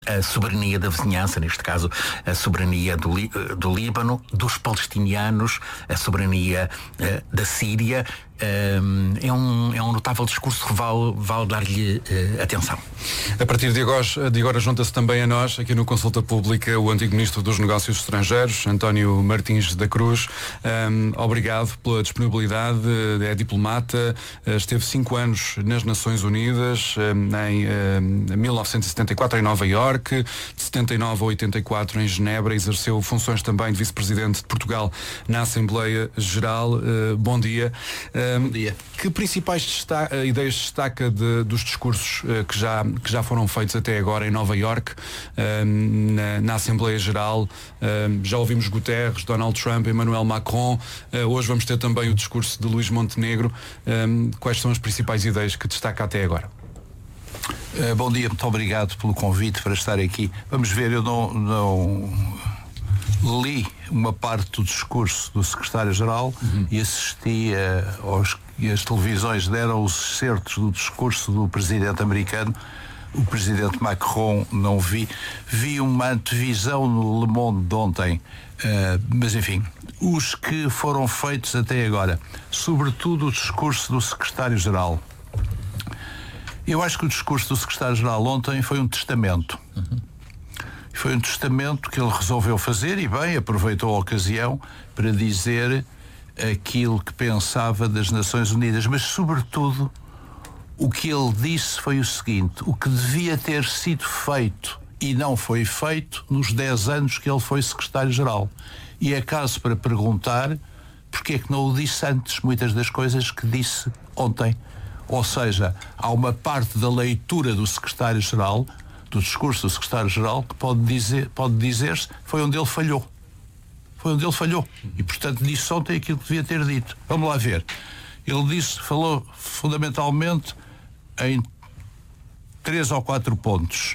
a soberania da vizinhança, neste caso a soberania do Líbano, dos palestinianos, a soberania da Síria. É um notável discurso que vale dar-lhe atenção. A partir de agora junta-se também a nós, aqui no Consulta Pública, o antigo Ministro dos Negócios Estrangeiros, António Martins da Cruz. Obrigado pela disponibilidade, é diplomata, esteve 5 anos nas Nações Unidas, em 1974 em Nova Iorque, de 79 a 84 em Genebra, exerceu funções também de Vice-Presidente de Portugal na Assembleia Geral. Bom dia. Bom dia. Que principais ideias destaca dos discursos que já foram feitos até agora em Nova Iorque, na Assembleia Geral? Já ouvimos Guterres, Donald Trump, Emmanuel Macron. Hoje vamos ter também o discurso de Luís Montenegro. Quais são as principais ideias que destaca até agora? Bom dia, muito obrigado pelo convite para estar aqui. Vamos ver, eu não li uma parte do discurso do secretário-geral e assisti e as televisões deram os excertos do discurso do presidente americano. O presidente Macron não vi uma antevisão no Le Monde de ontem, mas enfim, os que foram feitos até agora, sobretudo o discurso do secretário-geral. Eu acho que o discurso do secretário-geral ontem foi um testamento. Foi um testamento que ele resolveu fazer e bem, aproveitou a ocasião para dizer aquilo que pensava das Nações Unidas, mas sobretudo o que ele disse foi o seguinte: o que devia ter sido feito e não foi feito nos 10 anos que ele foi secretário-geral. E é caso para perguntar porque é que não o disse antes, muitas das coisas que disse ontem. Ou seja, há uma parte da leitura do secretário-geral, do discurso do secretário-geral, que pode dizer-se foi onde ele falhou. Foi onde ele falhou. E, portanto, disse ontem aquilo que devia ter dito. Vamos lá ver. Ele falou fundamentalmente em 3 ou 4 pontos.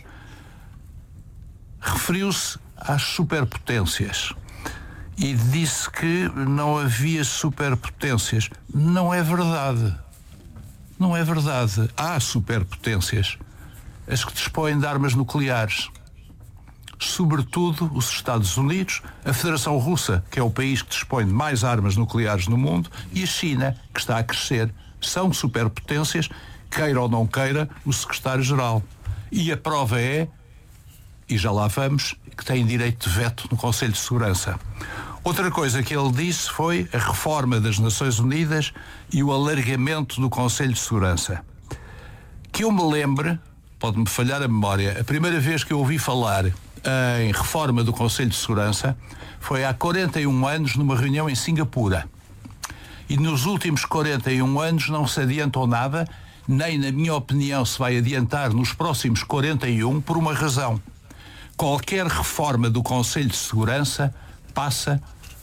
Referiu-se às superpotências e disse que não havia superpotências. Não é verdade. Não é verdade. Há superpotências. As que dispõem de armas nucleares. Sobretudo os Estados Unidos, a Federação Russa, que é o país que dispõe de mais armas nucleares no mundo, e a China, que está a crescer. São superpotências, queira ou não queira, o secretário-geral. E a prova é, e já lá vamos, que tem direito de veto no Conselho de Segurança. Outra coisa que ele disse foi a reforma das Nações Unidas e o alargamento do Conselho de Segurança. Que eu me lembre, pode-me falhar a memória, a primeira vez que eu ouvi falar em reforma do Conselho de Segurança foi há 41 anos numa reunião em Singapura. E nos últimos 41 anos não se adiantou nada, nem, na minha opinião, se vai adiantar nos próximos 41 por uma razão. Qualquer reforma do Conselho de Segurança passa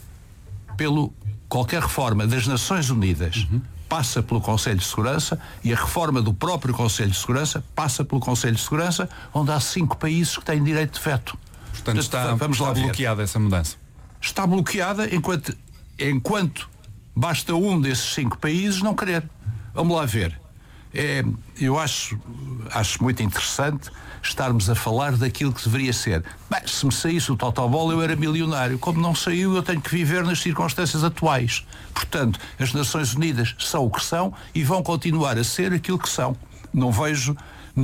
qualquer reforma das Nações Unidas passa pelo Conselho de Segurança, e a reforma do próprio Conselho de Segurança passa pelo Conselho de Segurança, onde há 5 países que têm direito de veto. Portanto, está bloqueada essa mudança. Está bloqueada enquanto basta um desses 5 países não querer. Vamos lá ver. Eu acho muito interessante estarmos a falar daquilo que deveria ser. Bem, se me saísse o Totobol eu era milionário. Como não saiu, eu tenho que viver nas circunstâncias atuais. Portanto, as Nações Unidas são o que são e vão continuar a ser aquilo que são. Não vejo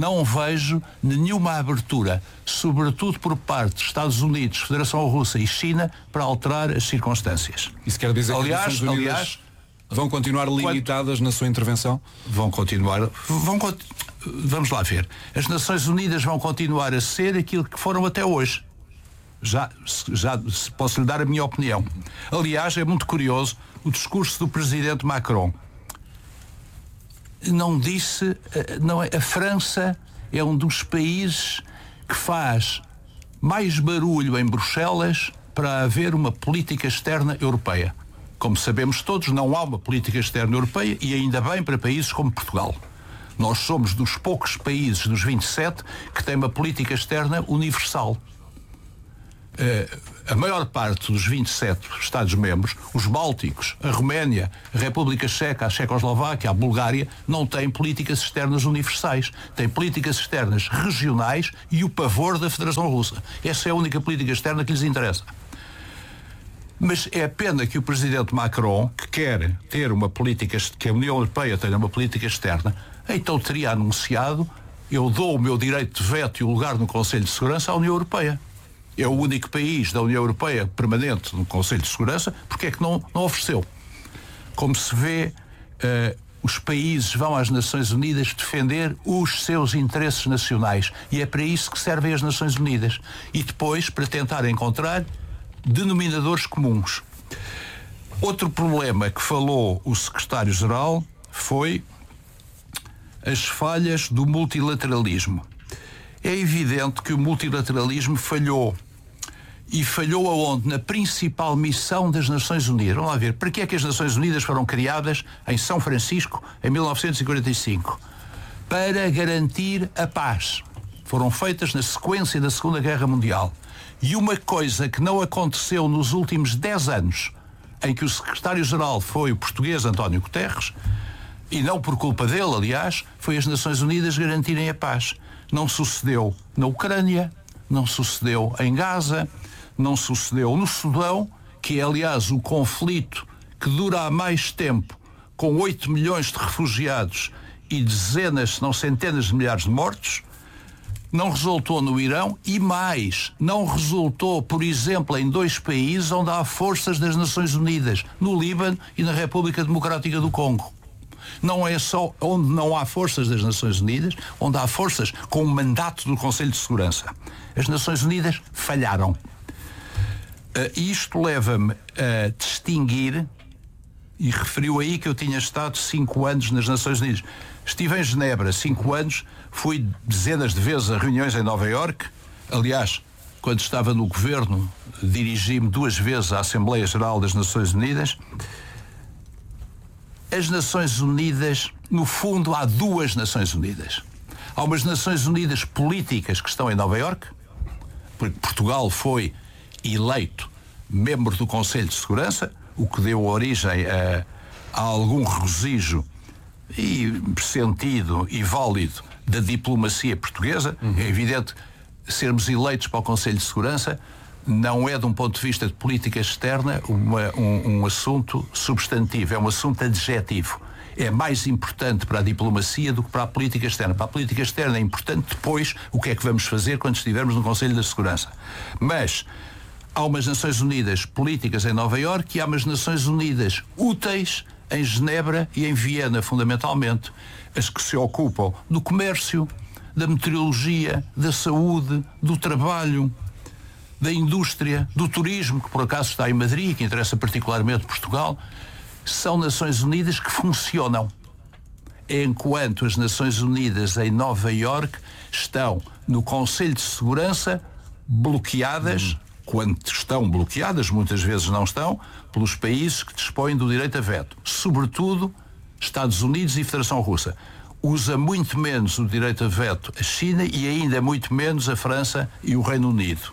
nenhuma abertura, sobretudo por parte dos Estados Unidos, Federação Russa e China, para alterar as circunstâncias. Isso quer dizer que as Nações Unidas vão continuar limitadas na sua intervenção? Vão continuar. Vamos lá ver. As Nações Unidas vão continuar a ser aquilo que foram até hoje. Já posso lhe dar a minha opinião. Aliás, é muito curioso o discurso do presidente Macron. Não disse... a França é um dos países que faz mais barulho em Bruxelas para haver uma política externa europeia. Como sabemos todos, não há uma política externa europeia, e ainda bem para países como Portugal. Nós somos dos poucos países dos 27 que têm uma política externa universal. a maior parte dos 27 Estados-membros, os Bálticos, a Roménia, a República Checa, a Checoslováquia, a Bulgária, não têm políticas externas universais. Têm políticas externas regionais e o pavor da Federação Russa. Essa é a única política externa que lhes interessa. Mas é pena que o presidente Macron, que quer ter uma política, que a União Europeia tenha uma política externa, então teria anunciado: eu dou o meu direito de veto e o lugar no Conselho de Segurança à União Europeia. É o único país da União Europeia permanente no Conselho de Segurança, porque é que não ofereceu? Como se vê, os países vão às Nações Unidas defender os seus interesses nacionais, e é para isso que servem as Nações Unidas, e depois para tentar encontrar denominadores comuns. Outro problema que falou o secretário-geral foi as falhas do multilateralismo. É evidente que o multilateralismo falhou. E falhou aonde? Na principal missão das Nações Unidas. Vamos lá ver, para que é que as Nações Unidas foram criadas em São Francisco em 1945? Para garantir a paz. Foram feitas na sequência da Segunda Guerra Mundial. E uma coisa que não aconteceu nos últimos 10 anos, em que o secretário-geral foi o português António Guterres, e não por culpa dele, aliás, foi as Nações Unidas garantirem a paz. Não sucedeu na Ucrânia, não sucedeu em Gaza, não sucedeu no Sudão, que é, aliás, o conflito que dura há mais tempo, com 8 milhões de refugiados e dezenas, se não centenas de milhares de mortos. Não resultou no Irão e mais, não resultou, por exemplo, em 2 países onde há forças das Nações Unidas, no Líbano e na República Democrática do Congo. Não é só onde não há forças das Nações Unidas, onde há forças com o mandato do Conselho de Segurança. As Nações Unidas falharam. E isto leva-me a distinguir, e referiu aí que eu tinha estado 5 anos nas Nações Unidas. Estive em Genebra 5 anos, fui dezenas de vezes a reuniões em Nova Iorque. Aliás, quando estava no governo, dirigi-me 2 vezes à Assembleia Geral das Nações Unidas. As Nações Unidas, no fundo, há 2 Nações Unidas. Há umas Nações Unidas políticas que estão em Nova Iorque, porque Portugal foi eleito membro do Conselho de Segurança, o que deu origem a algum regozijo e sentido e válido da diplomacia portuguesa. É evidente que sermos eleitos para o Conselho de Segurança não é, de um ponto de vista de política externa, um assunto substantivo, é um assunto adjetivo. É mais importante para a diplomacia do que para a política externa. Para a política externa é importante depois o que é que vamos fazer quando estivermos no Conselho da Segurança. Mas há umas Nações Unidas políticas em Nova Iorque e há umas Nações Unidas úteis em Genebra e em Viena, fundamentalmente. As que se ocupam do comércio, da meteorologia, da saúde, do trabalho, da indústria, do turismo, que por acaso está em Madrid, que interessa particularmente Portugal. São Nações Unidas que funcionam. Enquanto as Nações Unidas em Nova Iorque estão no Conselho de Segurança bloqueadas, quando estão bloqueadas, muitas vezes não estão, pelos países que dispõem do direito a veto. Sobretudo Estados Unidos e Federação Russa. Usa muito menos o direito a veto a China e ainda muito menos a França e o Reino Unido.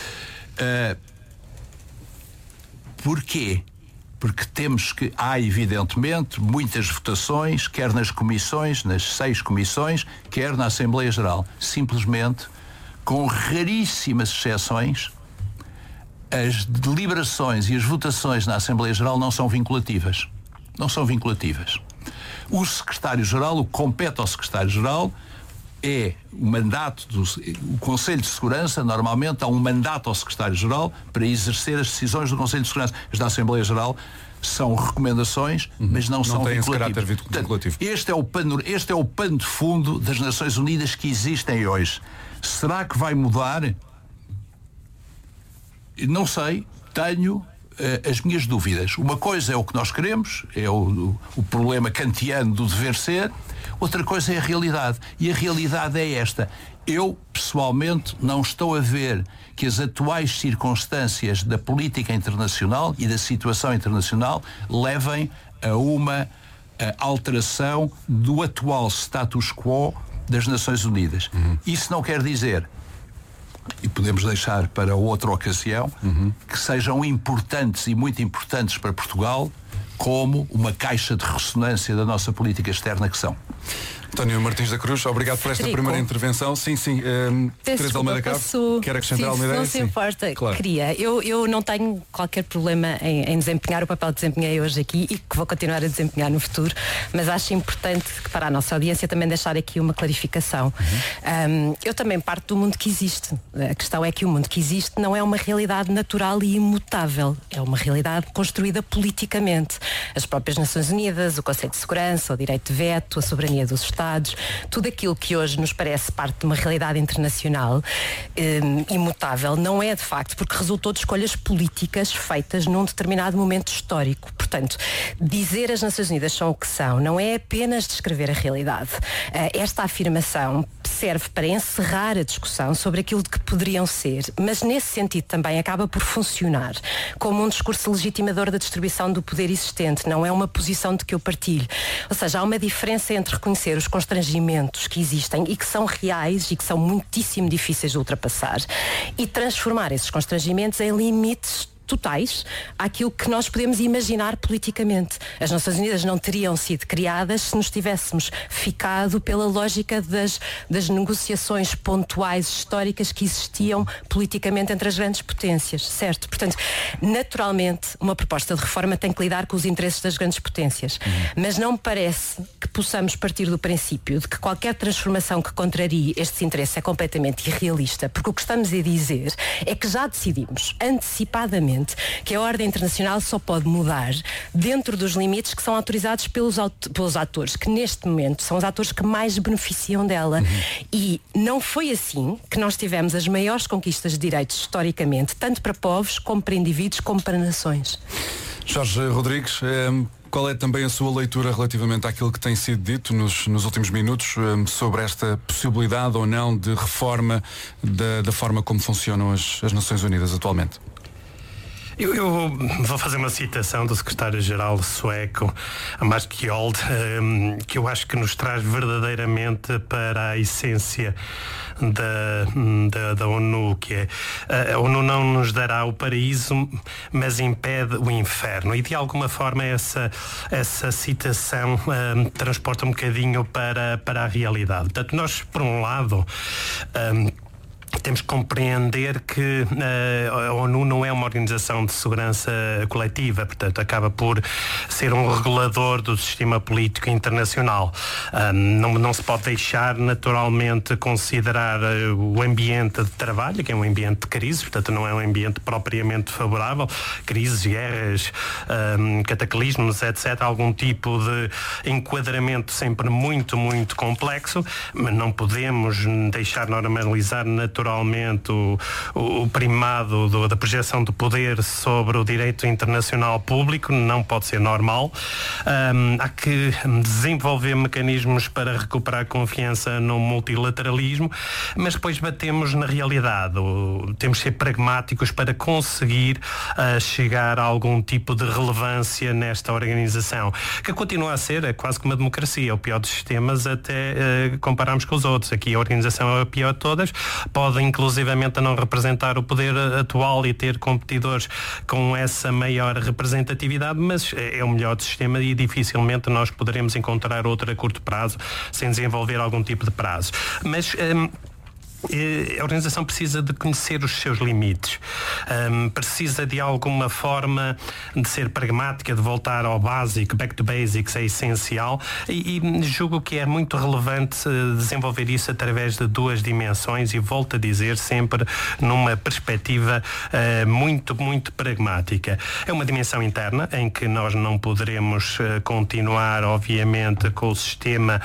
Porquê? Porque há evidentemente muitas votações, quer nas comissões, nas 6 comissões, quer na Assembleia Geral. Simplesmente, com raríssimas exceções, as deliberações e as votações na Assembleia Geral não são vinculativas. Não são vinculativas. O secretário-geral, o que compete ao secretário-geral, é o mandato o Conselho de Segurança. Normalmente há um mandato ao secretário-geral para exercer as decisões do Conselho de Segurança. As da Assembleia Geral são recomendações, mas não são têm vinculativas. Esse caráter vinculativo. Este é o pano de fundo das Nações Unidas que existem hoje. Será que vai mudar? Não sei, tenho as minhas dúvidas. Uma coisa é o que nós queremos, é o problema kantiano do dever ser. Outra coisa é a realidade. E a realidade é esta. Eu, pessoalmente, não estou a ver que as atuais circunstâncias da política internacional e da situação internacional levem a uma alteração do atual status quo das Nações Unidas. Isso não quer dizer, podemos deixar para outra ocasião, que sejam importantes e muito importantes para Portugal, como uma caixa de ressonância da nossa política externa que são. António Martins da Cruz, obrigado por esta primeira intervenção. Sim. Teresa Almeida Cabo, quer acrescentar alguma ideia? Não se importa, claro. Queria. Eu não tenho qualquer problema em desempenhar o papel que desempenhei hoje aqui e que vou continuar a desempenhar no futuro, mas acho importante que para a nossa audiência também deixar aqui uma clarificação. Eu também parto do mundo que existe. A questão é que o mundo que existe não é uma realidade natural e imutável. É uma realidade construída politicamente. As próprias Nações Unidas, o Conselho de Segurança, o direito de veto, a soberania dos Estados, tudo aquilo que hoje nos parece parte de uma realidade internacional imutável, não é de facto, porque resultou de escolhas políticas feitas num determinado momento histórico. Portanto, dizer as Nações Unidas são o que são não é apenas descrever a realidade. Esta afirmação serve para encerrar a discussão sobre aquilo de que poderiam ser, mas nesse sentido também acaba por funcionar como um discurso legitimador da distribuição do poder existente, não é uma posição de que eu partilho. Ou seja, há uma diferença entre reconhecer os constrangimentos que existem e que são reais e que são muitíssimo difíceis de ultrapassar e transformar esses constrangimentos em limites totais àquilo que nós podemos imaginar politicamente. As Nações Unidas não teriam sido criadas se nos tivéssemos ficado pela lógica das negociações pontuais históricas que existiam politicamente entre as grandes potências, certo? Portanto, naturalmente, uma proposta de reforma tem que lidar com os interesses das grandes potências, mas não me parece que possamos partir do princípio de que qualquer transformação que contrarie estes interesses é completamente irrealista, porque o que estamos a dizer é que já decidimos antecipadamente que a ordem internacional só pode mudar dentro dos limites que são autorizados pelos atores, que neste momento são os atores que mais beneficiam dela. E não foi assim que nós tivemos as maiores conquistas de direitos historicamente, tanto para povos, como para indivíduos, como para nações. Jorge Rodrigues, qual é também a sua leitura relativamente àquilo que tem sido dito nos últimos minutos sobre esta possibilidade ou não de reforma da forma como funcionam as Nações Unidas atualmente? Eu vou fazer uma citação do secretário-geral sueco, Mats Kjold, que eu acho que nos traz verdadeiramente para a essência da ONU, que é: a ONU não nos dará o paraíso, mas impede o inferno. E de alguma forma essa citação transporta um bocadinho para a realidade. Portanto, nós, por um lado, temos que compreender que a ONU não é uma organização de segurança coletiva, portanto acaba por ser um regulador do sistema político internacional. Não se pode deixar naturalmente considerar o ambiente de trabalho, que é um ambiente de crise, portanto não é um ambiente propriamente favorável, crises, guerras, cataclismos, etc., algum tipo de enquadramento sempre muito, muito complexo, mas não podemos deixar normalizar naturalmente o primado da projeção do poder sobre o direito internacional público. Não pode ser normal. Há que desenvolver mecanismos para recuperar confiança no multilateralismo, mas depois batemos na realidade. Temos de ser pragmáticos para conseguir chegar a algum tipo de relevância nesta organização, que continua a ser quase que uma democracia, o pior dos sistemas até compararmos com os outros. Aqui a organização é a pior de todas, pode inclusivamente não representar o poder atual e ter competidores com essa maior representatividade, mas é o melhor do sistema e dificilmente nós poderemos encontrar outra a curto prazo sem desenvolver algum tipo de prazo. Mas a organização precisa de conhecer os seus limites, precisa de alguma forma de ser pragmática, de voltar ao básico, back to basics é essencial, e julgo que é muito relevante desenvolver isso através de duas dimensões, e volto a dizer sempre numa perspectiva muito, muito pragmática. É uma dimensão interna em que nós não poderemos continuar, obviamente, com o sistema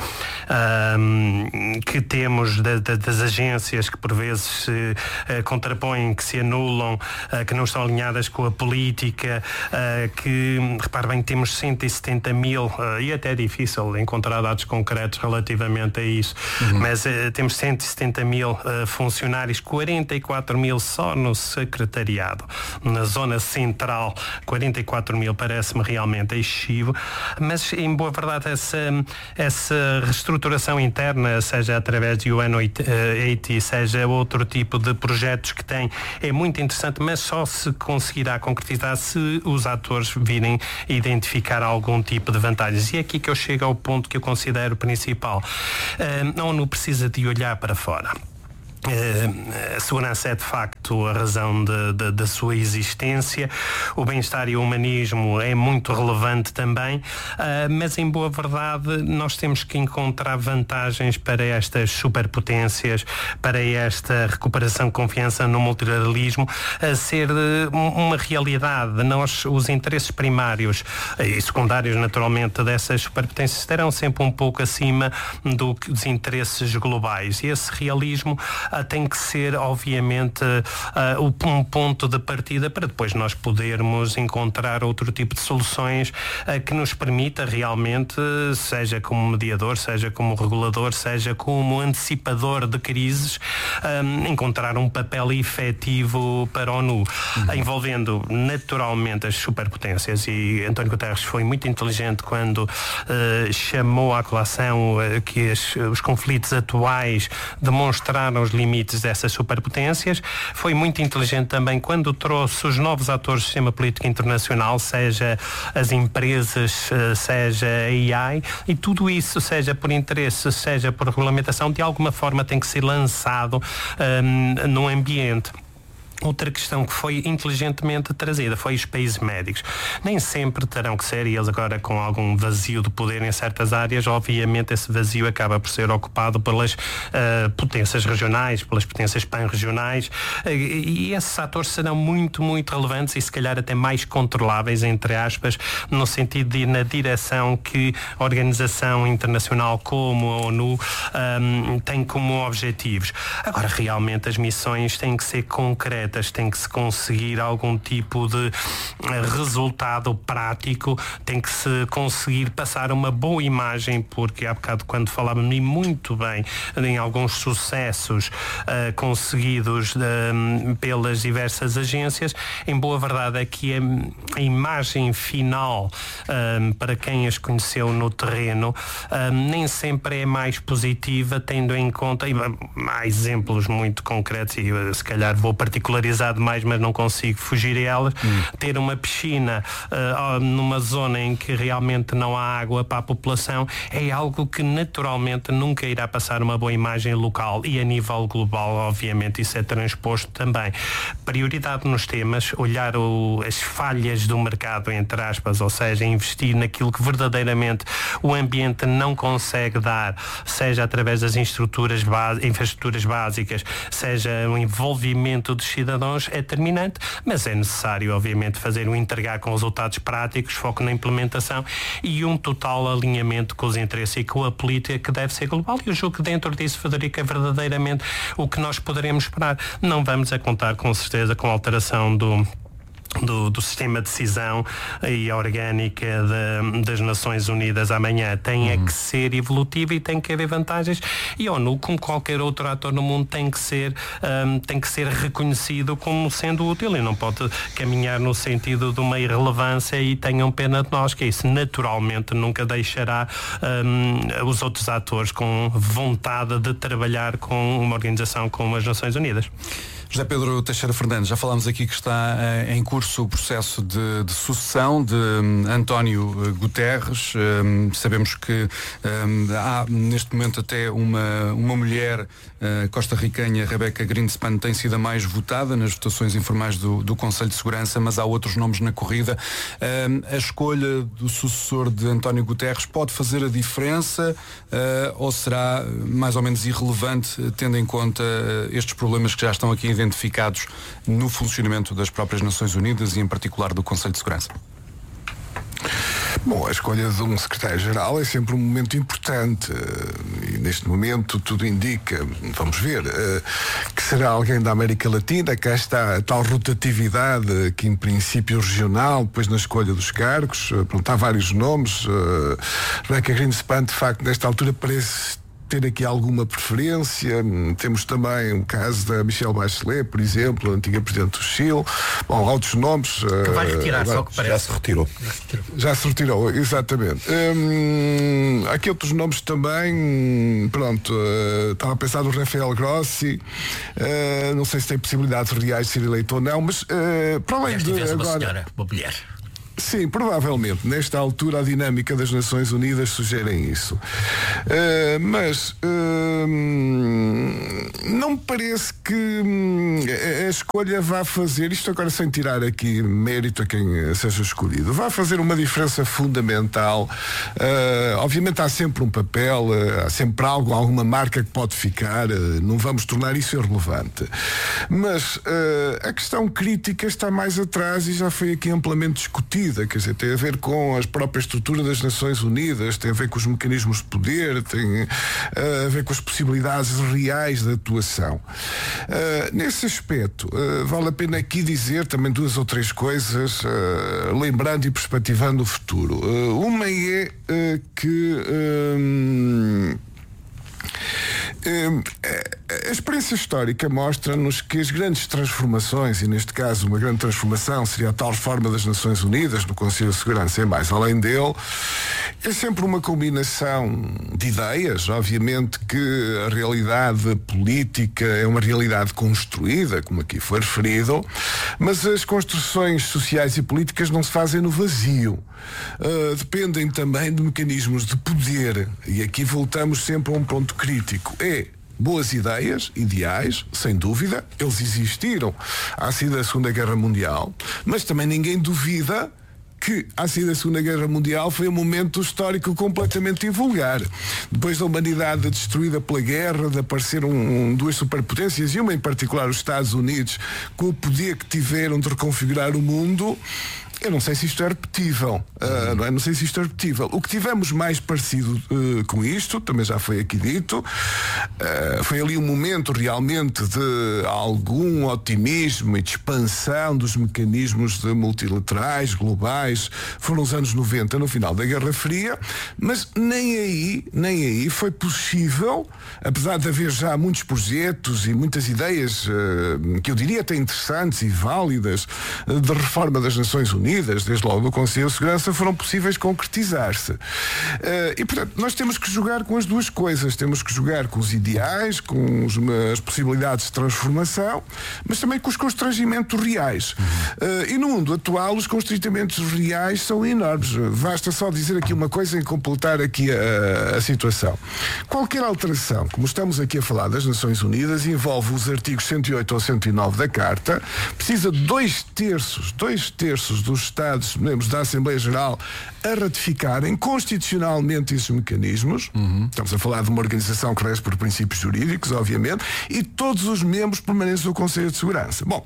que temos das agências que por vezes se contrapõem, que se anulam, que não estão alinhadas com a política, que, repare bem, temos 170 mil, e até é difícil encontrar dados concretos relativamente a isso, mas temos 170 mil funcionários, 44 mil só no secretariado. Na zona central, 44 mil parece-me realmente excessivo, mas em boa verdade essa reestruturação interna, seja através de UN 80 City, seja outro tipo de projetos que tem, é muito interessante, mas só se conseguirá concretizar se os atores virem identificar algum tipo de vantagens. E é aqui que eu chego ao ponto que eu considero principal. A ONU precisa de olhar para fora. A segurança é de facto a razão da sua existência, o bem-estar e o humanismo é muito relevante também, mas em boa verdade nós temos que encontrar vantagens para estas superpotências, para esta recuperação de confiança no multilateralismo a ser uma realidade. Os interesses primários e secundários naturalmente dessas superpotências estarão sempre um pouco acima dos interesses globais, e esse realismo tem que ser, obviamente, um ponto de partida para depois nós podermos encontrar outro tipo de soluções que nos permita realmente, seja como mediador, seja como regulador, seja como antecipador de crises, encontrar um papel efetivo para a ONU, envolvendo naturalmente as superpotências. E António Guterres foi muito inteligente quando chamou à colação que os conflitos atuais demonstraram os limites dessas superpotências. Foi muito inteligente também quando trouxe os novos atores do sistema político internacional, seja as empresas, seja a AI, e tudo isso, seja por interesse, seja por regulamentação, de alguma forma tem que ser lançado no ambiente. Outra questão que foi inteligentemente trazida foi os países médicos. Nem sempre terão que ser, e eles agora com algum vazio de poder em certas áreas, obviamente esse vazio acaba por ser ocupado pelas potências regionais, pelas potências pan-regionais, e esses atores serão muito, muito relevantes e se calhar até mais controláveis, entre aspas, no sentido de ir na direção que a organização internacional como a ONU tem como objetivos. Agora, realmente as missões têm que ser concretas, tem que se conseguir algum tipo de resultado prático, tem que se conseguir passar uma boa imagem, porque há bocado quando falava muito bem em alguns sucessos conseguidos pelas diversas agências, em boa verdade é que a imagem final para quem as conheceu no terreno nem sempre é mais positiva, tendo em conta, e há exemplos muito concretos e se calhar vou particularizar demais, mas não consigo fugir a elas. Ter uma piscina numa zona em que realmente não há água para a população é algo que naturalmente nunca irá passar uma boa imagem local, e a nível global obviamente isso é transposto também. Prioridade nos temas, olhar as falhas do mercado, entre aspas, ou seja, investir naquilo que verdadeiramente o ambiente não consegue dar, seja através das infraestruturas básicas, seja o envolvimento dos cidadãos, é determinante, mas é necessário obviamente fazer um entregar com resultados práticos, foco na implementação e um total alinhamento com os interesses e com a política que deve ser global. E eu julgo que dentro disso, Federico, é verdadeiramente o que nós poderemos esperar. Não vamos a contar com certeza com a alteração do sistema de decisão e a orgânica das Nações Unidas amanhã. Tem que ser evolutivo e tem que haver vantagens, e a ONU, como qualquer outro ator no mundo, tem que ser reconhecido como sendo útil e não pode caminhar no sentido de uma irrelevância e tenham pena de nós, que isso naturalmente nunca deixará os outros atores com vontade de trabalhar com uma organização como as Nações Unidas. José Pedro Teixeira Fernandes, já falámos aqui que está em curso o processo de sucessão de António Guterres. Sabemos que há neste momento até uma mulher costarriquenha, Rebecca Greenspan, tem sido a mais votada nas votações informais do Conselho de Segurança, mas há outros nomes na corrida. A escolha do sucessor de António Guterres pode fazer a diferença ou será mais ou menos irrelevante, tendo em conta estes problemas que já estão aqui identificados no funcionamento das próprias Nações Unidas e em particular do Conselho de Segurança? Bom, a escolha de um secretário-geral é sempre um momento importante e neste momento tudo indica, vamos ver, que será alguém da América Latina. Cá está a tal rotatividade aqui em princípio regional, depois na escolha dos cargos. Pronto, há vários nomes. Rebecca Greenspan, de facto, nesta altura parece ter aqui alguma preferência. Temos também o caso da Michelle Bachelet, por exemplo, a antiga Presidente do Chile. Bom, outros nomes. Que vai retirar, só que parece. Já se retirou. Já se retirou, exatamente. Há aqui outros nomes também. Pronto, estava a pensar no Rafael Grossi. Não sei se tem possibilidades reais de ser eleito ou não, mas para além de Uma agora. senhora, uma mulher. Sim, provavelmente. Nesta altura a dinâmica das Nações Unidas sugerem isso. Mas não me parece que a escolha vá fazer, isto agora sem tirar aqui mérito a quem seja escolhido, vá fazer uma diferença fundamental. Obviamente há sempre um papel, há sempre alguma marca que pode ficar, não vamos tornar isso irrelevante. Mas a questão crítica está mais atrás e já foi aqui amplamente discutida. Quer dizer, tem a ver com a própria estrutura das Nações Unidas, tem a ver com os mecanismos de poder, tem a ver com as possibilidades reais de atuação. Nesse aspecto, vale a pena aqui dizer também 2 ou 3 coisas, lembrando e perspectivando o futuro. Uma é que a experiência histórica mostra-nos que as grandes transformações, e neste caso uma grande transformação seria a tal reforma das Nações Unidas no Conselho de Segurança e mais além dele, é sempre uma combinação de ideias. Obviamente que a realidade política é uma realidade construída, como aqui foi referido, mas as construções sociais e políticas não se fazem no vazio. Dependem também de mecanismos de poder, e aqui voltamos sempre a um ponto crítico. Boas ideias, ideais, sem dúvida, eles existiram à saída da Segunda Guerra Mundial, mas também ninguém duvida que à saída da Segunda Guerra Mundial foi um momento histórico completamente invulgar. Depois da humanidade destruída pela guerra, de aparecer 2 superpotências, e uma em particular os Estados Unidos, com o poder que tiveram de reconfigurar o mundo, eu não sei se isto é repetível. Não sei se isto é repetível. O que tivemos mais parecido com isto, também já foi aqui dito, foi ali um momento realmente de algum otimismo e de expansão dos mecanismos multilaterais, globais. Foram os anos 90, no final da Guerra Fria, mas nem aí foi possível, apesar de haver já muitos projetos e muitas ideias que eu diria até interessantes e válidas de reforma das Nações Unidas, desde logo do Conselho de Segurança, foram possíveis concretizar-se. E, portanto, nós temos que jogar com as duas coisas. Temos que jogar com os ideais, com as possibilidades de transformação, mas também com os constrangimentos reais. E no mundo atual, os constrangimentos reais são enormes. Basta só dizer aqui uma coisa e completar aqui a situação. Qualquer alteração, como estamos aqui a falar das Nações Unidas, envolve os artigos 108 ou 109 da Carta, precisa de 2/3 dos Estados, membros da Assembleia Geral, a ratificarem constitucionalmente esses mecanismos. Estamos a falar de uma organização que rege por princípios jurídicos, obviamente, e todos os membros permanentes do Conselho de Segurança. Bom,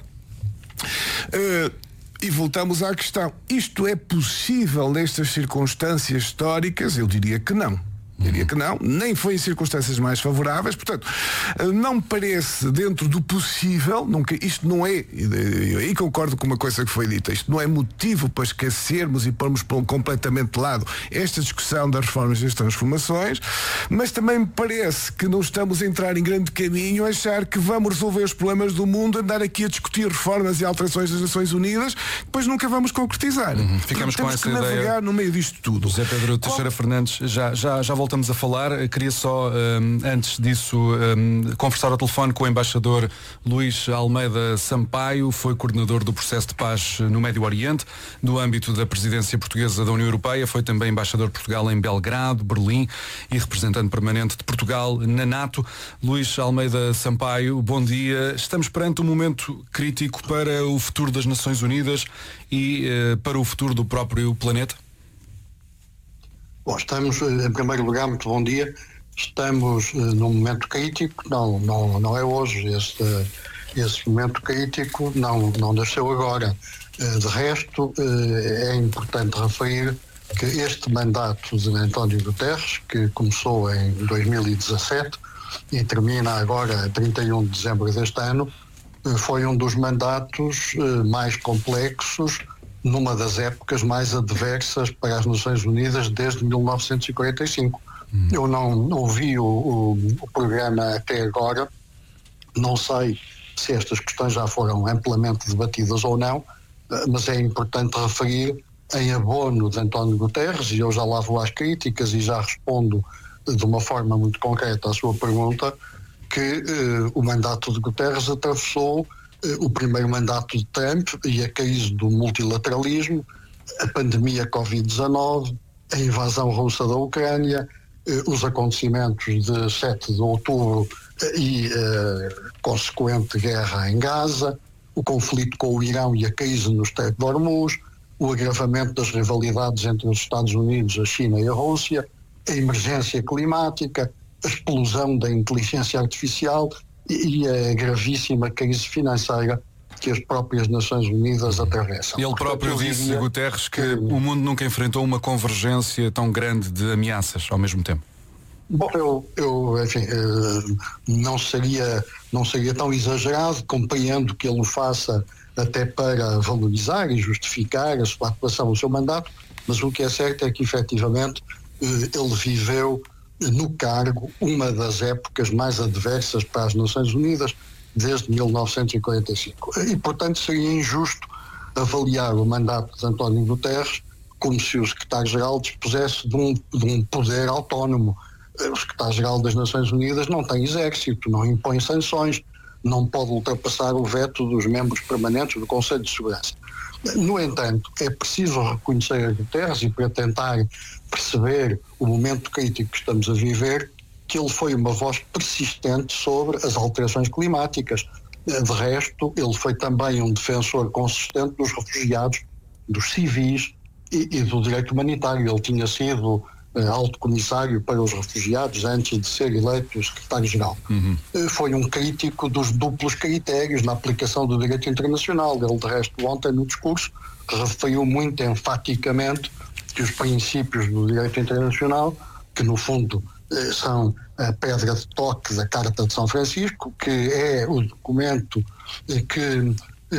e voltamos à questão. Isto é possível nestas circunstâncias históricas? Eu diria que não. Diria que não, nem foi em circunstâncias mais favoráveis, portanto, não me parece dentro do possível, nunca, isto não é, eu aí concordo com uma coisa que foi dita, isto não é motivo para esquecermos e pormos completamente de lado esta discussão das reformas e das transformações, mas também me parece que não estamos a entrar em grande caminho a achar que vamos resolver os problemas do mundo, andar aqui a discutir reformas e alterações das Nações Unidas, depois nunca vamos concretizar. Ficamos com essa ideia. Navegar no meio disto tudo. José Pedro Teixeira Fernandes, já voltamos a falar. Queria só, antes disso, conversar ao telefone com o embaixador Luís Almeida Sampaio, foi coordenador do processo de paz no Médio Oriente, no âmbito da presidência portuguesa da União Europeia, foi também embaixador de Portugal em Belgrado, Berlim e representante permanente de Portugal na NATO. Luís Almeida Sampaio, bom dia. Estamos perante um momento crítico para o futuro das Nações Unidas e para o futuro do próprio planeta? Bom, estamos, em primeiro lugar, muito bom dia. Estamos num momento crítico, não é hoje. Esse momento crítico não nasceu agora. De resto, é importante referir que este mandato de António Guterres, que começou em 2017 e termina agora a 31 de dezembro deste ano, foi um dos mandatos mais complexos numa das épocas mais adversas para as Nações Unidas desde 1945. Eu não ouvi o programa até agora, não sei se estas questões já foram amplamente debatidas ou não, mas é importante referir, em abono de António Guterres, e eu já lá vou às críticas e já respondo de uma forma muito concreta à sua pergunta, que o mandato de Guterres atravessou o primeiro mandato de Trump e a crise do multilateralismo, a pandemia Covid-19, a invasão russa da Ucrânia, os acontecimentos de 7 de outubro e consequente guerra em Gaza, o conflito com o Irão e a crise no Estreito de Hormuz, o agravamento das rivalidades entre os Estados Unidos, a China e a Rússia, a emergência climática, a explosão da inteligência artificial e a gravíssima crise financeira que as próprias Nações Unidas atravessam. Ele próprio disse, Guterres, que o mundo nunca enfrentou uma convergência tão grande de ameaças ao mesmo tempo. Bom, enfim, não seria tão exagerado, compreendo que ele o faça até para valorizar e justificar a sua atuação, o seu mandato, mas o que é certo é que, efetivamente, ele viveu no cargo uma das épocas mais adversas para as Nações Unidas desde 1945. E, portanto, seria injusto avaliar o mandato de António Guterres como se o secretário-geral dispusesse de um poder autónomo. O secretário-geral das Nações Unidas não tem exército, não impõe sanções, não pode ultrapassar o veto dos membros permanentes do Conselho de Segurança. No entanto, é preciso reconhecer a Guterres, e para tentar perceber o momento crítico que estamos a viver, que ele foi uma voz persistente sobre as alterações climáticas. De resto, ele foi também um defensor consistente dos refugiados, dos civis e do direito humanitário. Ele tinha sido alto comissário para os refugiados antes de ser eleito secretário-geral. Foi um crítico dos duplos critérios na aplicação do direito internacional. Ele, de resto, ontem no discurso referiu muito enfaticamente que os princípios do direito internacional, que no fundo são a pedra de toque da Carta de São Francisco, que é o documento que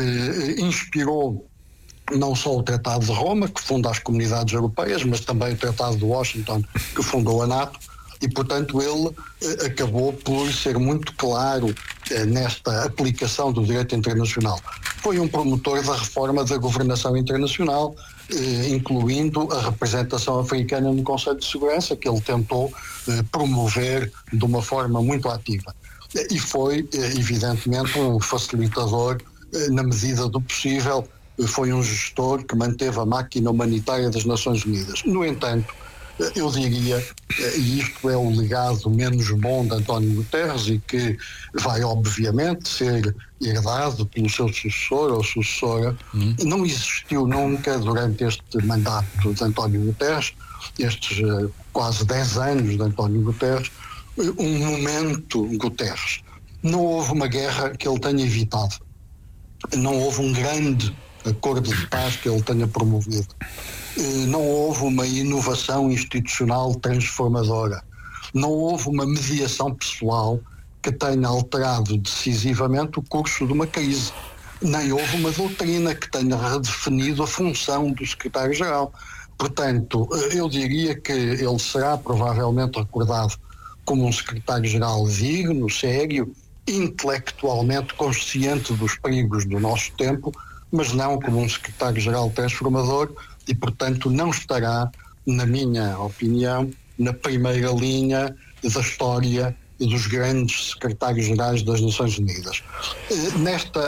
inspirou não só o Tratado de Roma, que funda as comunidades europeias, mas também o Tratado de Washington, que fundou a NATO, e, portanto, ele acabou por ser muito claro nesta aplicação do direito internacional. Foi um promotor da reforma da governação internacional, incluindo a representação africana no Conselho de Segurança, que ele tentou promover de uma forma muito ativa. E foi, evidentemente, um facilitador, na medida do possível. Foi um gestor que manteve a máquina humanitária das Nações Unidas. No entanto, eu diria, e isto é o legado menos bom de António Guterres e que vai obviamente ser herdado pelo seu sucessor ou sucessora, não existiu nunca durante este mandato de António Guterres, estes quase 10 anos de António Guterres, um momento Guterres. Não houve uma guerra que ele tenha evitado. Não houve um grande acordo de paz que ele tenha promovido. Não houve uma inovação institucional transformadora. Não houve uma mediação pessoal que tenha alterado decisivamente o curso de uma crise. Nem houve uma doutrina que tenha redefinido a função do secretário-geral. Portanto, eu diria que ele será provavelmente recordado como um secretário-geral digno, sério, intelectualmente consciente dos perigos do nosso tempo, mas não como um secretário-geral transformador e, portanto, não estará, na minha opinião, na primeira linha da história dos grandes secretários-gerais das Nações Unidas. Nesta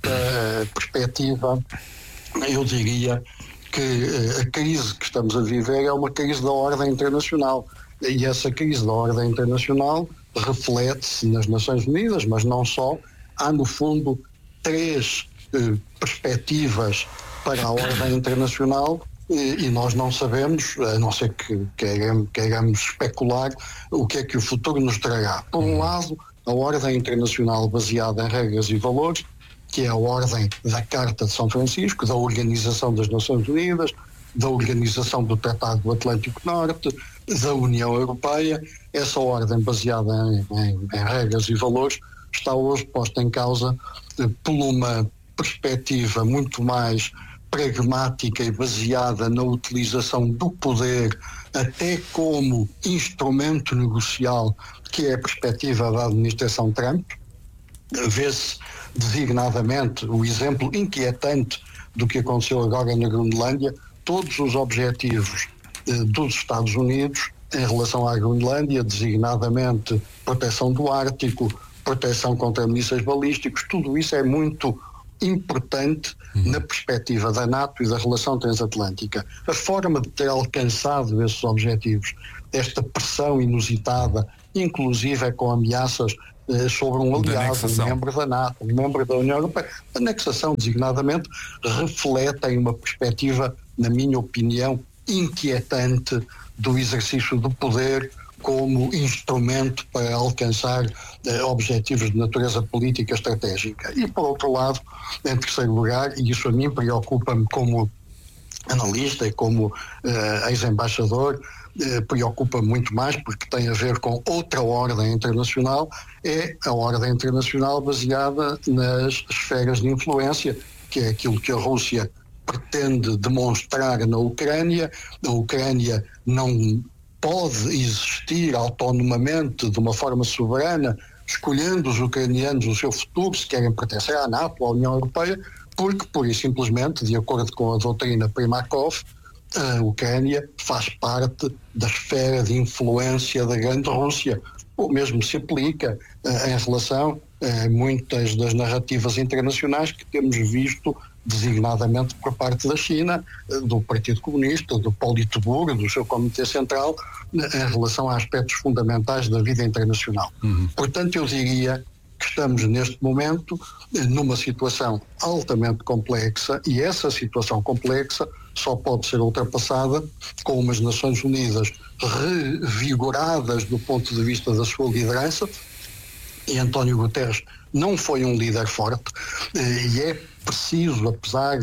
perspectiva, eu diria que a crise que estamos a viver é uma crise da ordem internacional. E essa crise da ordem internacional reflete-se nas Nações Unidas, mas não só. Há, no fundo, 3 perspectivas para a ordem internacional e nós não sabemos, a não ser que queiramos especular, o que é que o futuro nos trará. Por um lado, a ordem internacional baseada em regras e valores, que é a ordem da Carta de São Francisco, da Organização das Nações Unidas, da Organização do Tratado do Atlântico Norte, da União Europeia. Essa ordem baseada em regras e valores está hoje posta em causa por uma perspectiva muito mais pragmática e baseada na utilização do poder até como instrumento negocial, que é a perspectiva da administração Trump. Vê-se designadamente o exemplo inquietante do que aconteceu agora na Groenlândia. Todos os objetivos dos Estados Unidos em relação à Groenlândia, designadamente proteção do Ártico, proteção contra mísseis balísticos, tudo isso é muito importante na perspectiva da NATO e da relação transatlântica. A forma de ter alcançado esses objetivos, esta pressão inusitada, inclusive com ameaças sobre um aliado, um membro da NATO, um membro da União Europeia, a anexação designadamente, refletem uma perspectiva, na minha opinião, inquietante do exercício do poder como instrumento para alcançar objetivos de natureza política estratégica. E, por outro lado, em terceiro lugar, e isso a mim preocupa-me como analista e como ex-embaixador, preocupa muito mais porque tem a ver com outra ordem internacional, é a ordem internacional baseada nas esferas de influência, que é aquilo que a Rússia pretende demonstrar na Ucrânia. A Ucrânia não pode existir autonomamente, de uma forma soberana, escolhendo os ucranianos o seu futuro, se querem pertencer à NATO ou à União Europeia, porque, pura e simplesmente, de acordo com a doutrina Primakov, a Ucrânia faz parte da esfera de influência da grande Rússia. O mesmo se aplica em relação a muitas das narrativas internacionais que temos visto designadamente por parte da China, do Partido Comunista, do Politburo, do seu Comitê Central, em relação a aspectos fundamentais da vida internacional. Portanto, eu diria que estamos neste momento numa situação altamente complexa, e essa situação complexa só pode ser ultrapassada com umas Nações Unidas revigoradas do ponto de vista da sua liderança, e António Guterres não foi um líder forte, e é preciso, apesar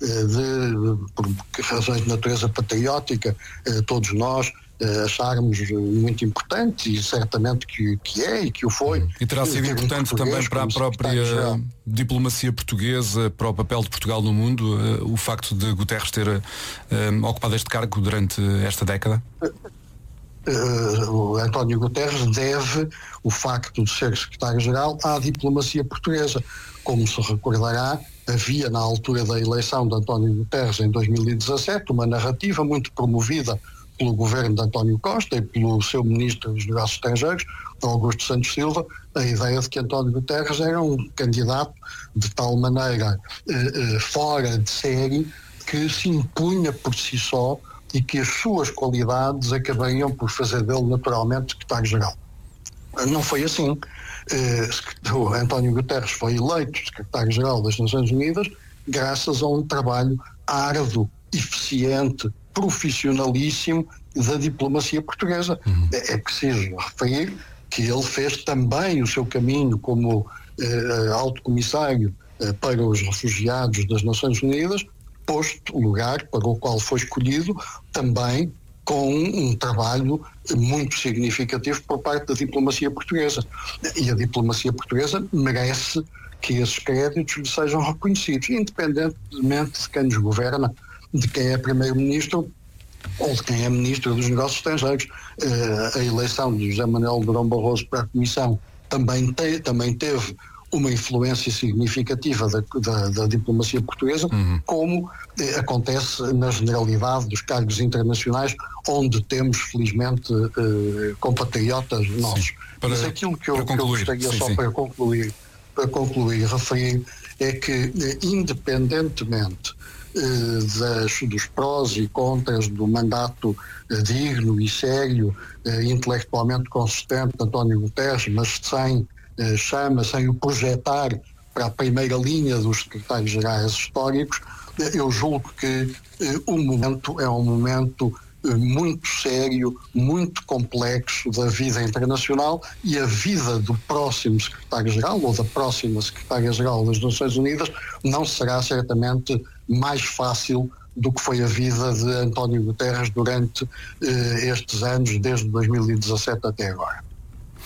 por razões de natureza patriótica, todos nós acharmos muito importante, e certamente que é e que o foi. E terá sido importante também para a própria diplomacia portuguesa, para o papel de Portugal no mundo, o facto de Guterres ter ocupado este cargo durante esta década? O António Guterres deve o facto de ser secretário-geral à diplomacia portuguesa. Como se recordará, havia na altura da eleição de António Guterres em 2017 uma narrativa muito promovida pelo governo de António Costa e pelo seu ministro dos Negócios Estrangeiros, Augusto Santos Silva, a ideia de que António Guterres era um candidato de tal maneira fora de série que se impunha por si só e que as suas qualidades acabariam por fazer dele naturalmente secretário-geral. Não foi assim. O António Guterres foi eleito secretário-geral das Nações Unidas graças a um trabalho árduo, eficiente, profissionalíssimo da diplomacia portuguesa. É preciso referir que ele fez também o seu caminho como alto comissário para os refugiados das Nações Unidas, posto lugar para o qual foi escolhido também com um trabalho muito significativo por parte da diplomacia portuguesa. E a diplomacia portuguesa merece que esses créditos lhe sejam reconhecidos, independentemente de quem nos governa, de quem é primeiro-ministro ou de quem é ministro dos Negócios Estrangeiros. A eleição de José Manuel Durão Barroso para a Comissão também teve uma influência significativa da diplomacia portuguesa, como acontece na generalidade dos cargos internacionais, onde temos, felizmente, compatriotas nossos. Mas aquilo que eu gostaria para concluir, referir, é que, independentemente dos prós e contras do mandato digno e sério, intelectualmente consistente de António Guterres, mas sem o projetar para a primeira linha dos secretários-gerais históricos, eu julgo que o momento é um momento muito sério, muito complexo da vida internacional, e a vida do próximo secretário-geral ou da próxima secretária-geral das Nações Unidas não será certamente mais fácil do que foi a vida de António Guterres durante estes anos, desde 2017 até agora.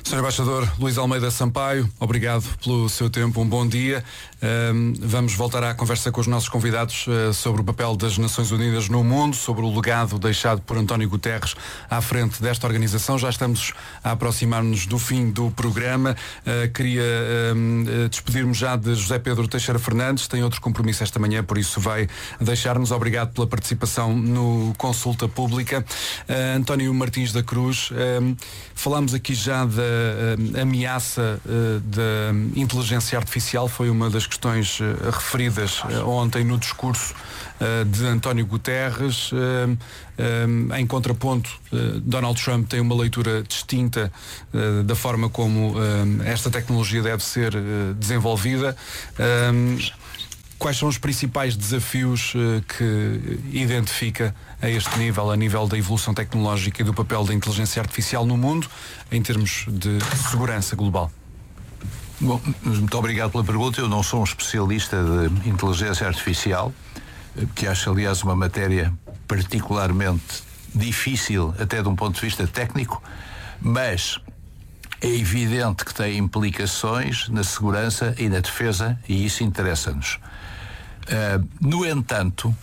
Sr. Embaixador Luís Almeida Sampaio, obrigado pelo seu tempo, um bom dia. Vamos voltar à conversa com os nossos convidados sobre o papel das Nações Unidas no mundo, sobre o legado deixado por António Guterres à frente desta organização. Já estamos a aproximar-nos do fim do programa. Queria despedir-me já de José Pedro Teixeira Fernandes, tem outro compromisso esta manhã, por isso vai deixar-nos. Obrigado pela participação no Consulta Pública. António Martins da Cruz, falámos aqui já da ameaça da inteligência artificial, foi uma das questões referidas ontem no discurso de António Guterres. Em contraponto, Donald Trump tem uma leitura distinta da forma como esta tecnologia deve ser desenvolvida. Quais são os principais desafios que identifica a este nível, a nível da evolução tecnológica e do papel da inteligência artificial no mundo, em termos de segurança global? Bom, muito obrigado pela pergunta. Eu não sou um especialista de inteligência artificial, que acho, aliás, uma matéria particularmente difícil, até de um ponto de vista técnico, mas é evidente que tem implicações na segurança e na defesa, e isso interessa-nos. No entanto,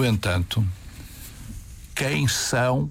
quem são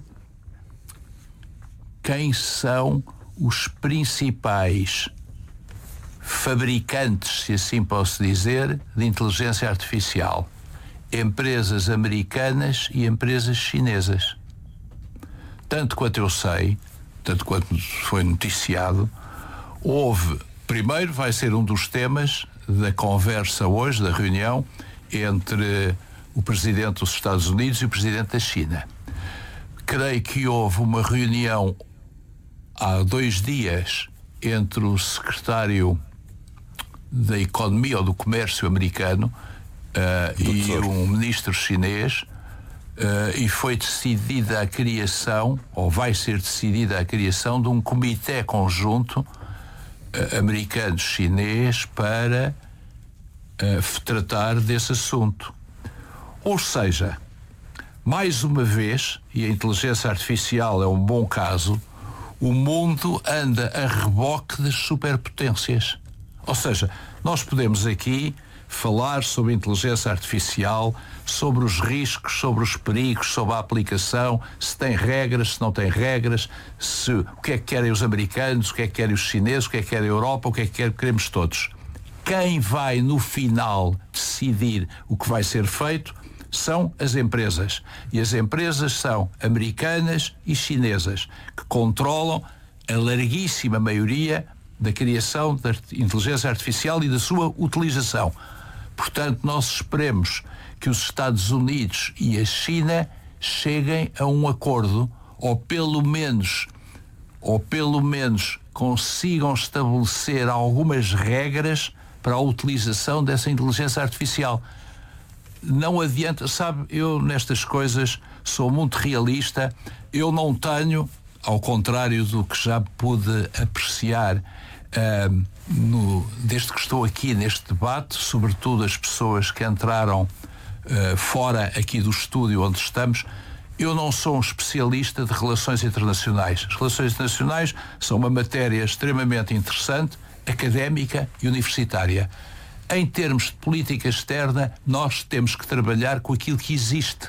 os principais fabricantes, se assim posso dizer, de inteligência artificial? Empresas americanas e empresas chinesas. Tanto quanto eu sei, tanto quanto foi noticiado, primeiro vai ser um dos temas da conversa hoje, da reunião entre o Presidente dos Estados Unidos e o Presidente da China. Creio que houve uma reunião há 2 dias entre o Secretário da Economia ou do Comércio americano e um ministro chinês, e foi decidida a criação, ou vai ser decidida a criação, de um comitê conjunto americano-chinês para tratar desse assunto. Ou seja, mais uma vez, e a inteligência artificial é um bom caso, o mundo anda a reboque das superpotências. Ou seja, nós podemos aqui falar sobre inteligência artificial, sobre os riscos, sobre os perigos, sobre a aplicação, se tem regras, se não tem regras, o que é que querem os americanos, o que é que querem os chineses, o que é que querem a Europa, o que é que queremos todos. Quem vai, no final, decidir o que vai ser feito são as empresas. E as empresas são americanas e chinesas, que controlam a larguíssima maioria da criação da inteligência artificial e da sua utilização. Portanto, nós esperemos que os Estados Unidos e a China cheguem a um acordo, ou pelo menos consigam estabelecer algumas regras para a utilização dessa inteligência artificial. Não adianta, sabe, eu nestas coisas sou muito realista, eu não tenho, ao contrário do que já pude apreciar desde que estou aqui neste debate, sobretudo as pessoas que entraram fora aqui do estúdio onde estamos, eu não sou um especialista de relações internacionais. As relações internacionais são uma matéria extremamente interessante, académica e universitária. Em termos de política externa, nós temos que trabalhar com aquilo que existe.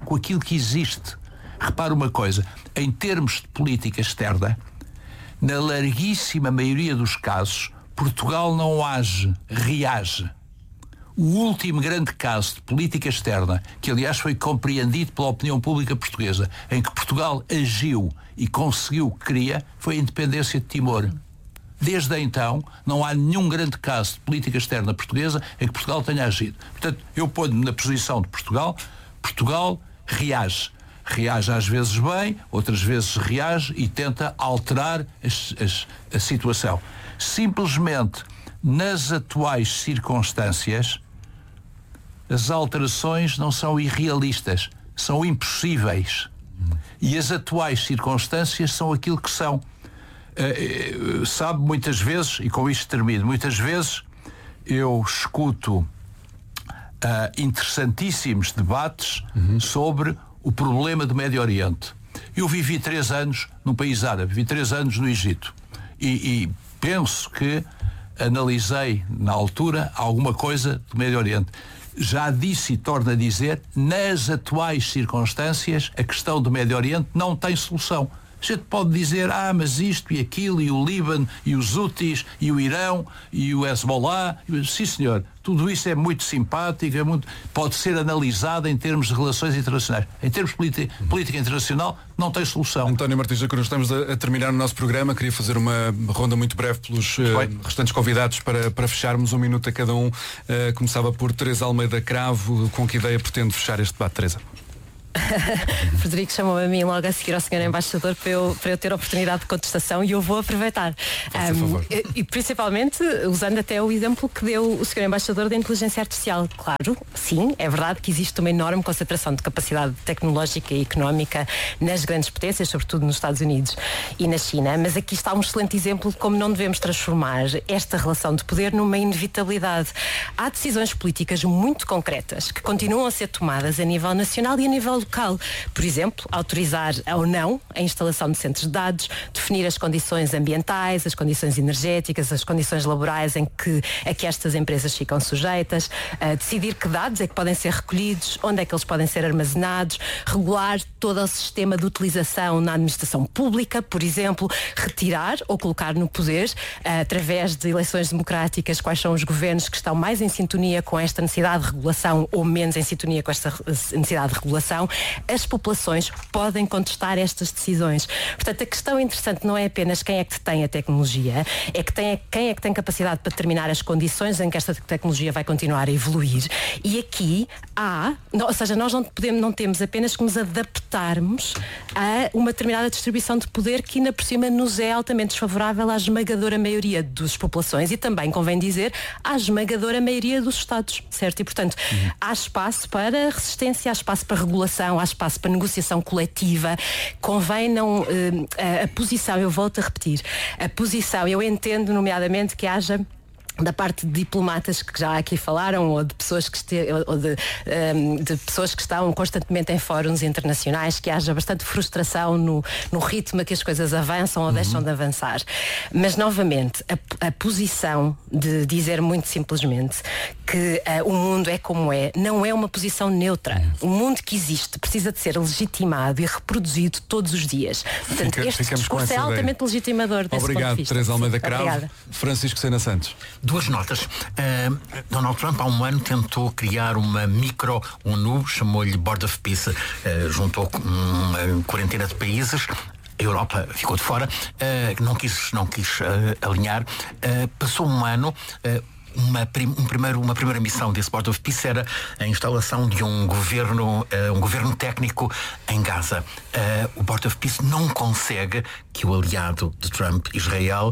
Repare uma coisa, em termos de política externa, na larguíssima maioria dos casos, Portugal não age, reage. O último grande caso de política externa, que aliás foi compreendido pela opinião pública portuguesa, em que Portugal agiu e conseguiu o que queria, foi a independência de Timor. Desde então, não há nenhum grande caso de política externa portuguesa em que Portugal tenha agido. Portanto, eu ponho-me na posição de Portugal. Portugal reage. Reage às vezes bem, outras vezes reage e tenta alterar a situação. Simplesmente, nas atuais circunstâncias, as alterações não são irrealistas, são impossíveis. E as atuais circunstâncias são aquilo que são. Sabe, muitas vezes, e com isto termino, muitas vezes eu escuto interessantíssimos debates sobre o problema do Médio Oriente. Eu vivi 3 anos num país árabe, vivi 3 anos no Egito. e penso que analisei na altura alguma coisa do Médio Oriente. Já disse e torno a dizer, nas atuais circunstâncias, a questão do Médio Oriente não tem solução. A gente pode dizer, mas isto e aquilo, e o Líbano, e os Houthis, e o Irão, e o Hezbollah. Sim, senhor, tudo isso é muito simpático, pode ser analisado em termos de relações internacionais. Em termos de política internacional, não tem solução. António Martins da Cruz, estamos a terminar o nosso programa. Queria fazer uma ronda muito breve pelos restantes convidados para fecharmos 1 minuto a cada um. Começava por Teresa Almeida Cravo. Com que ideia pretende fechar este debate, Teresa? Frederico chamou-me a mim logo a seguir ao Sr. Embaixador para eu ter a oportunidade de contestação e eu vou aproveitar. E principalmente usando até o exemplo que deu o Sr. Embaixador da inteligência artificial. Claro, sim, é verdade que existe uma enorme concentração de capacidade tecnológica e económica nas grandes potências, sobretudo nos Estados Unidos e na China, mas aqui está um excelente exemplo de como não devemos transformar esta relação de poder numa inevitabilidade. Há decisões políticas muito concretas que continuam a ser tomadas a nível nacional e a nível local. Por exemplo, autorizar ou não a instalação de centros de dados, definir as condições ambientais, as condições energéticas, as condições laborais a que estas empresas ficam sujeitas, decidir que dados é que podem ser recolhidos, onde é que eles podem ser armazenados, regular todo o sistema de utilização na administração pública, por exemplo, retirar ou colocar no poder, através de eleições democráticas, quais são os governos que estão mais em sintonia com esta necessidade de regulação ou menos em sintonia com esta necessidade de regulação. As populações podem contestar estas decisões. Portanto, a questão interessante não é apenas quem é que tem a tecnologia, é que quem é que tem capacidade para determinar as condições em que esta tecnologia vai continuar a evoluir. E aqui nós não temos apenas que nos adaptarmos a uma determinada distribuição de poder que ainda por cima nos é altamente desfavorável à esmagadora maioria das populações e também, convém dizer, à esmagadora maioria dos Estados, certo? E, portanto, há espaço para resistência, há espaço para regulação, há espaço para negociação coletiva. Convém não... a posição, eu volto a repetir, a posição, eu entendo nomeadamente que haja da parte de diplomatas que já aqui falaram ou de pessoas de pessoas que estão constantemente em fóruns internacionais, que haja bastante frustração no ritmo a que as coisas avançam ou deixam de avançar. Mas novamente a posição de dizer muito simplesmente que o mundo é como é, não é uma posição neutra. O mundo que existe precisa de ser legitimado e reproduzido todos os dias. Portanto, este discurso é altamente legitimador desse Obrigado, ponto de vista. Teresa Almeida Cravo. Francisco Sena Santos. 2 notas. Donald Trump há um ano tentou criar uma micro-ONU, chamou-lhe Board of Peace, juntou uma quarentena de países. A Europa ficou de fora, não quis alinhar. Passou um ano. Uma primeira missão desse Board of Peace era a instalação de um governo técnico em Gaza. O Board of Peace não consegue que o aliado de Trump, Israel,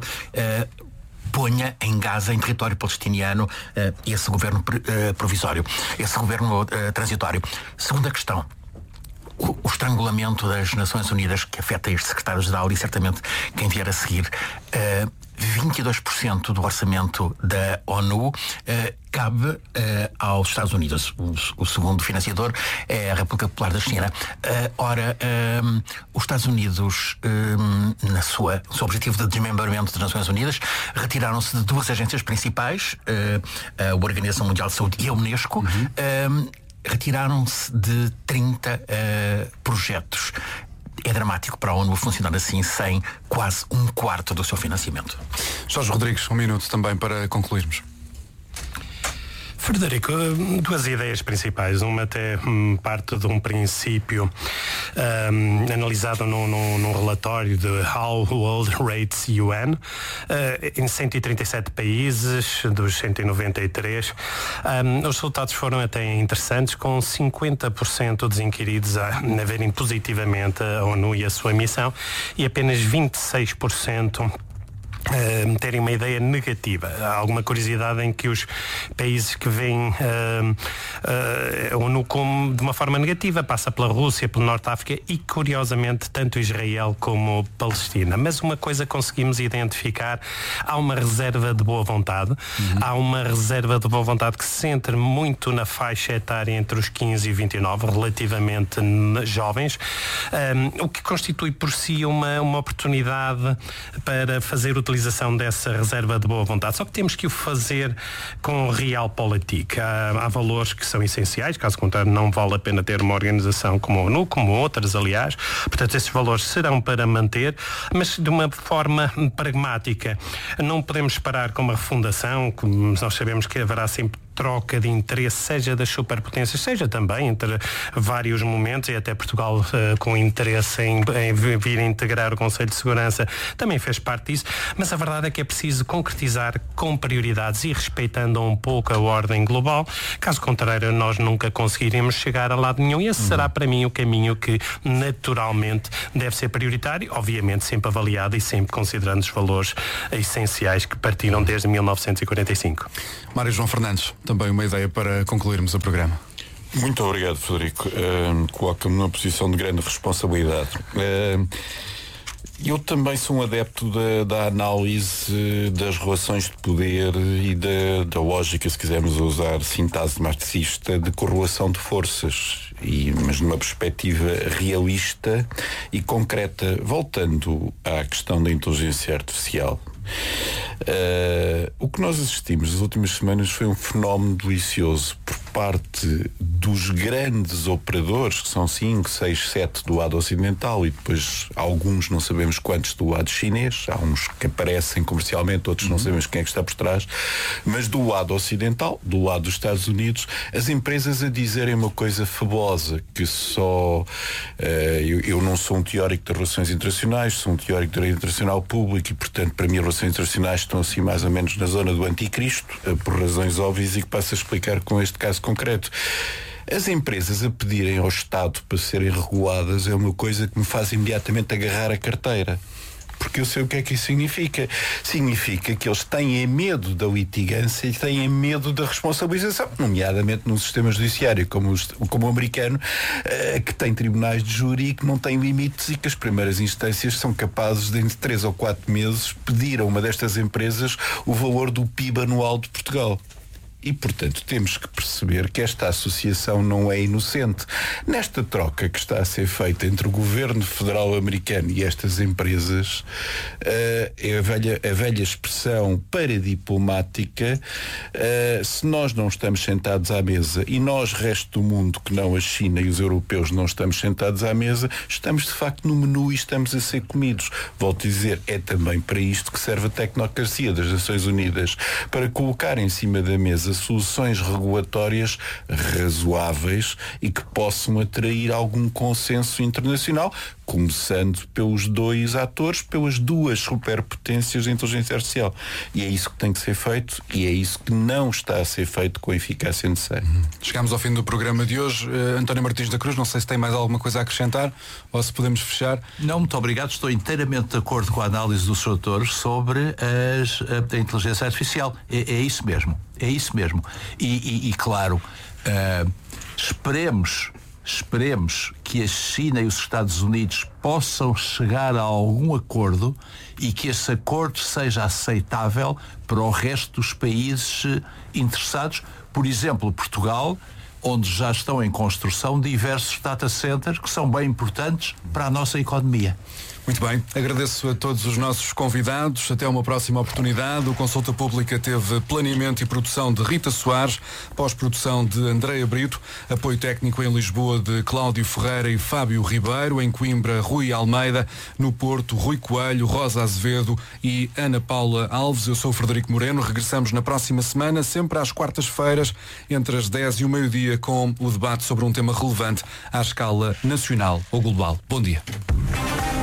ponha em Gaza, em território palestiniano, esse governo provisório, esse governo transitório. Segunda questão. O estrangulamento das Nações Unidas, que afeta este secretário-geral e certamente quem vier a seguir. 22% do orçamento da ONU cabe aos Estados Unidos. O segundo financiador é a República Popular da China. Os Estados Unidos, no seu objetivo de desmembramento das Nações Unidas, retiraram-se de 2 agências principais, a Organização Mundial de Saúde e a Unesco. Retiraram-se de 30 projetos. É dramático para a ONU funcionar assim, sem quase 1/4 do seu financiamento. Jorge Rodrigues, 1 minuto também para concluirmos. Frederico, 2 ideias principais. Uma até parte de um princípio analisado num relatório de How World Rates UN em 137 países dos 193. Os resultados foram até interessantes, com 50% dos inquiridos a verem positivamente a ONU e a sua missão e apenas 26% terem uma ideia negativa. Há alguma curiosidade em que os países que veem a ONU como de uma forma negativa passa pela Rússia, pelo Norte de África e, curiosamente, tanto Israel como Palestina. Mas uma coisa conseguimos identificar: há uma reserva de boa vontade, há uma reserva de boa vontade que se centra muito na faixa etária entre os 15 e 29, relativamente jovens, o que constitui por si uma oportunidade para fazer utilização utilização dessa reserva de boa vontade. Só que temos que o fazer com realpolitik. Há valores que são essenciais, caso contrário não vale a pena ter uma organização como a ONU, como outras, aliás. Portanto, esses valores serão para manter, mas de uma forma pragmática. Não podemos parar com uma refundação, nós sabemos que haverá sempre troca de interesse, seja das superpotências, seja também entre vários momentos, e até Portugal com interesse em vir a integrar o Conselho de Segurança também fez parte disso, mas a verdade é que é preciso concretizar com prioridades e respeitando um pouco a ordem global. Caso contrário, nós nunca conseguiremos chegar a lado nenhum, e esse será para mim o caminho que naturalmente deve ser prioritário, obviamente sempre avaliado e sempre considerando os valores essenciais que partiram desde 1945. Mário João Fernandes, também uma ideia para concluirmos o programa. Muito obrigado, Frederico. Coloca-me numa posição de grande responsabilidade. Eu também sou um adepto da análise das relações de poder e da lógica, se quisermos usar sintase marxista, de correlação de forças, mas numa perspectiva realista e concreta. Voltando à questão da inteligência artificial, o que nós assistimos nas últimas semanas foi um fenómeno delicioso por parte dos grandes operadores, que são 5, 6, 7 do lado ocidental e depois alguns não sabemos quantos do lado chinês. Há uns que aparecem comercialmente, outros não sabemos quem é que está por trás, mas do lado ocidental, do lado dos Estados Unidos, as empresas a dizerem uma coisa fabulosa, que só eu não sou um teórico de relações internacionais, sou um teórico de direito internacional público e portanto para mim as relações internacionais estão assim mais ou menos na zona do anticristo, por razões óbvias, e que passo a explicar com este caso concreto. As empresas a pedirem ao Estado para serem reguladas é uma coisa que me faz imediatamente agarrar a carteira. Porque eu sei o que é que isso significa. Significa que eles têm medo da litigância e têm medo da responsabilização, nomeadamente num sistema judiciário como o americano, que tem tribunais de júri e que não tem limites e que as primeiras instâncias são capazes de, em 3 ou 4 meses, pedir a uma destas empresas o valor do PIB anual de Portugal. E, portanto, temos que perceber que esta associação não é inocente. Nesta troca que está a ser feita entre o governo federal americano e estas empresas, é a velha expressão paradiplomática, se nós não estamos sentados à mesa e nós, resto do mundo, que não a China e os europeus, não estamos sentados à mesa, estamos de facto no menu e estamos a ser comidos. Volto a dizer, é também para isto que serve a tecnocracia das Nações Unidas, para colocar em cima da mesa soluções regulatórias razoáveis e que possam atrair algum consenso internacional, começando pelos 2 atores, pelas 2 superpotências da inteligência artificial. E é isso que tem que ser feito e é isso que não está a ser feito com a eficácia necessária. Chegamos ao fim do programa de hoje. António Martins da Cruz, não sei se tem mais alguma coisa a acrescentar ou se podemos fechar. Não, muito obrigado. Estou inteiramente de acordo com a análise dos autores sobre a inteligência artificial. É isso mesmo. É isso mesmo. E claro, esperemos que a China e os Estados Unidos possam chegar a algum acordo e que esse acordo seja aceitável para o resto dos países interessados. Por exemplo, Portugal, onde já estão em construção diversos data centers que são bem importantes para a nossa economia. Muito bem, agradeço a todos os nossos convidados. Até uma próxima oportunidade. O Consulta Pública teve planeamento e produção de Rita Soares, pós-produção de Andreia Brito, apoio técnico em Lisboa de Cláudio Ferreira e Fábio Ribeiro, em Coimbra, Rui Almeida, no Porto, Rui Coelho, Rosa Azevedo e Ana Paula Alves. Eu sou o Frederico Moreno. Regressamos na próxima semana, sempre às quartas-feiras, entre as 10 e o meio-dia, com o debate sobre um tema relevante à escala nacional ou global. Bom dia.